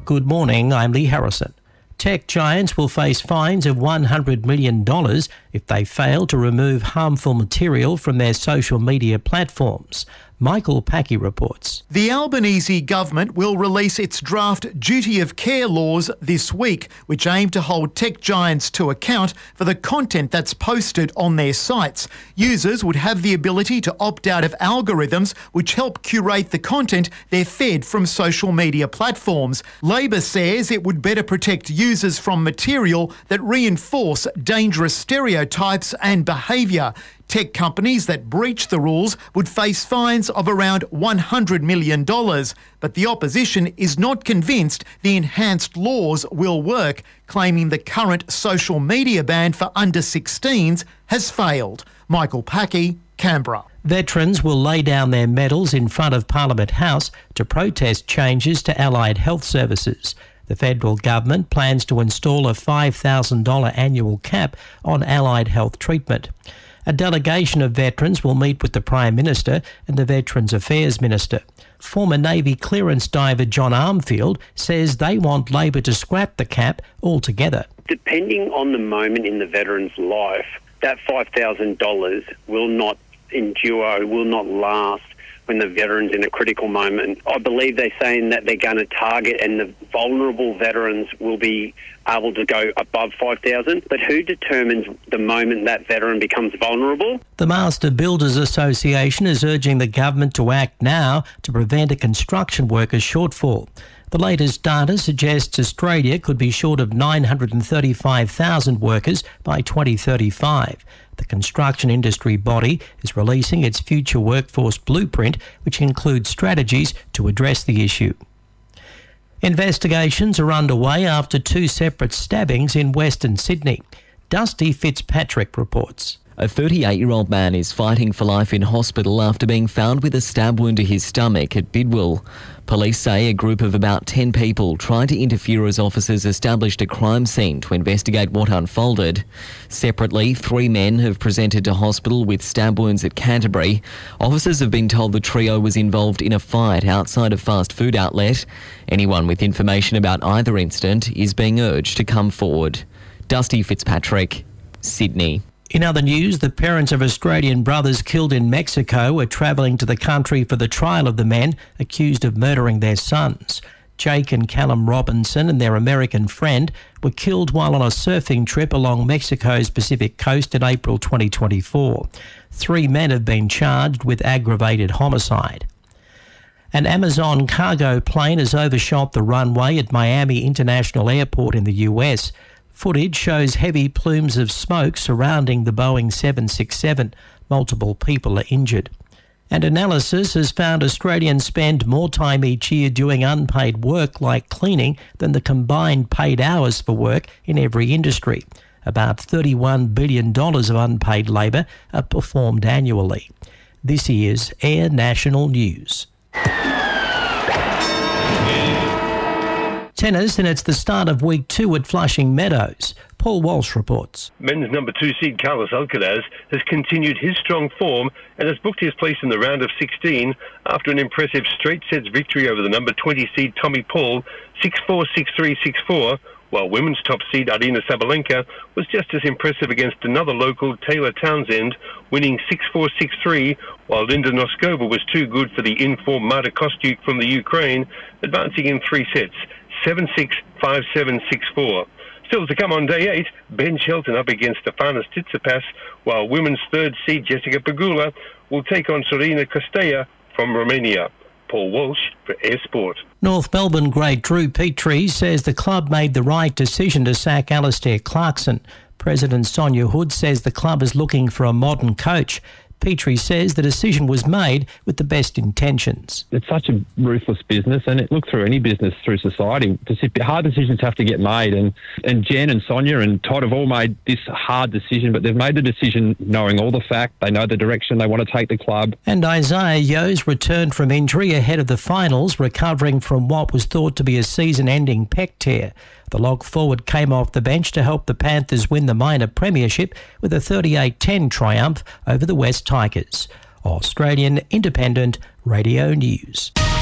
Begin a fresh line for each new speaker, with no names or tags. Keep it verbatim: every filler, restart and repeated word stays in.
Good morning, I'm Lee Harrison. Tech giants will face fines of one hundred million dollars if they fail to remove harmful material from their social media platforms. Michael Packy reports.
The Albanese government will release its draft duty of care laws this week, which aim to hold tech giants to account for the content that's posted on their sites. Users would have the ability to opt out of algorithms which help curate the content they're fed from social media platforms. Labor says it would better protect users from material that reinforce dangerous stereotypes and behaviour. Tech companies that breach the rules would face fines of around one hundred million dollars, but the opposition is not convinced the enhanced laws will work, claiming the current social media ban for under sixteens has failed. Michael Packy, Canberra.
Veterans will lay down their medals in front of Parliament House to protest changes to allied health services. The federal government plans to install a five thousand dollars annual cap on allied health treatment. A delegation of veterans will meet with the Prime Minister and the Veterans Affairs Minister. Former Navy clearance diver John Armfield says they want Labor to scrap the cap altogether.
Depending on the moment in the veteran's life, that five thousand dollars will not endure, will not last when the veteran's in a critical moment. I believe they're saying that they're going to target and the vulnerable veterans will be able to go above five thousand dollars. But who determines the moment that veteran becomes vulnerable?
The Master Builders Association is urging the government to act now to prevent a construction workers shortfall. The latest data suggests Australia could be short of nine hundred thirty-five thousand workers by twenty thirty-five. The construction industry body is releasing its future workforce blueprint, which includes strategies to address the issue. Investigations are underway after two separate stabbings in Western Sydney. Dusty Fitzpatrick reports.
A thirty-eight-year-old man is fighting for life in hospital after being found with a stab wound to his stomach at Bidwell. Police say a group of about ten people tried to interfere as officers established a crime scene to investigate what unfolded. Separately, three men have presented to hospital with stab wounds at Canterbury. Officers have been told the trio was involved in a fight outside a fast food outlet. Anyone with information about either incident is being urged to come forward. Dusty Fitzpatrick, Sydney.
In other news, the parents of Australian brothers killed in Mexico are travelling to the country for the trial of the men accused of murdering their sons. Jake and Callum Robinson and their American friend were killed while on a surfing trip along Mexico's Pacific coast in April twenty twenty-four. Three men have been charged with aggravated homicide. An Amazon cargo plane has overshot the runway at Miami International Airport in the U S. Footage shows heavy plumes of smoke surrounding the Boeing seven sixty-seven. Multiple people are injured. And analysis has found Australians spend more time each year doing unpaid work like cleaning than the combined paid hours for work in every industry. About thirty-one billion dollars of unpaid labour are performed annually. This is Air National News. Tennis, and it's the start of week two at Flushing Meadows. Paul Walsh reports.
Men's number two seed Carlos Alcaraz has continued his strong form and has booked his place in the round of sixteen after an impressive straight sets victory over the number twenty seed Tommy Paul, six four, six three, six four, while women's top seed Arina Sabalenka was just as impressive against another local, Taylor Townsend, winning six four, six three, while Linda Noskova was too good for the in-form Marta Kostyuk from the Ukraine, advancing in three sets, seven six, five seven, six four. Still to come on day eight, Ben Shelton up against Stefanos Tsitsipas, while women's third seed Jessica Pegula will take on Sorina Costella from Romania. Paul Walsh for Air Sport.
North Melbourne great Drew Petrie says the club made the right decision to sack Alistair Clarkson. President Sonia Hood says the club is looking for a modern coach. Petrie says the decision was made with the best intentions.
It's such a ruthless business, and it look through any business through society. Hard decisions have to get made, and, and Jen and Sonia and Todd have all made this hard decision, but they've made the decision knowing all the facts. They know the direction they want to take the club.
And Isaiah Yo's returned from injury ahead of the finals, recovering from what was thought to be a season-ending pec tear. The lock forward came off the bench to help the Panthers win the minor premiership with a thirty-eight ten triumph over the West Tigers. Australian Independent Radio News.